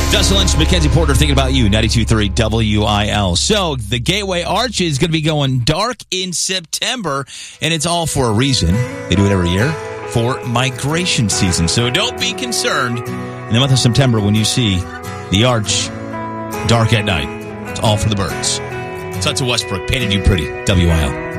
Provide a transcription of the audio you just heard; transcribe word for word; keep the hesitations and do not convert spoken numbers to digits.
Dustin Lynch, Mackenzie Porter, thinking about you, ninety-two point three W I L. So, the Gateway Arch is going to be going dark in September, and it's all for a reason. They do it every year for migration season. So, don't be concerned in the month of September when you see the Arch dark at night. It's all for the birds. So, that's a Westbrook, painted you pretty, W I L.